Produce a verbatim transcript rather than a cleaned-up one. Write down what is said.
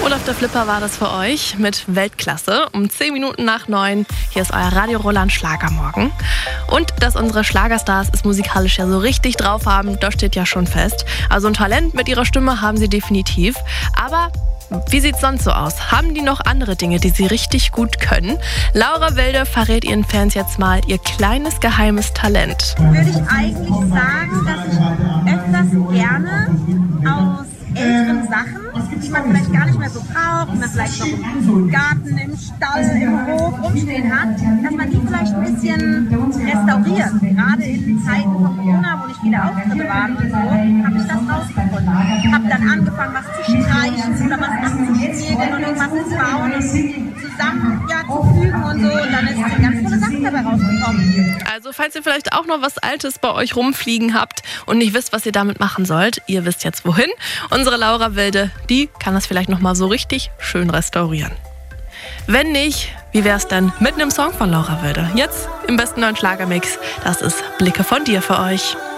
Olaf der Flipper war das für euch mit Weltklasse um zehn Minuten nach neun. Hier ist euer Radio Roland Schlagermorgen. Und dass unsere Schlagerstars es musikalisch ja so richtig drauf haben, das steht ja schon fest. Also ein Talent mit ihrer Stimme haben sie definitiv. Aber wie sieht's sonst so aus? Haben die noch andere Dinge, die sie richtig gut können? Laura Wilde verrät ihren Fans jetzt mal ihr kleines geheimes Talent. Würde ich eigentlich sagen, dass ich öfters gerne aus älteren Sachen, die man vielleicht gar nicht mehr so braucht, die man vielleicht noch im Garten, im Stall, im Hof rumstehen hat, dass man die vielleicht ein bisschen restauriert. Gerade in Zeiten von Corona, wo nicht viele Auftritte waren und so, habe ich das rausgefunden. Habe dann angefangen, was zu streichen oder was abzuschneiden und irgendwas zu bauen und zusammen ja, zu fügen und so. Und dann ist ganz tolle Sachen dabei rausgekommen. Also falls ihr vielleicht auch noch was Altes bei euch rumfliegen habt und nicht wisst, was ihr damit machen sollt, ihr wisst jetzt wohin. Unsere Laura Wilde, die kann das vielleicht noch mal so richtig schön restaurieren. Wenn nicht, wie wär's denn mit einem Song von Laura Wilde? Jetzt im besten neuen Schlagermix. Das ist Blicke von dir für euch.